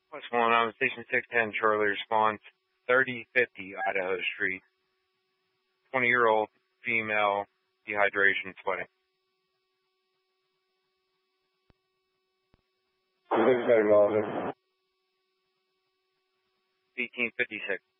What's going on? Station 610, Charlie response, 3050 Idaho Street. 20-year-old female, dehydration, sweating. 1856.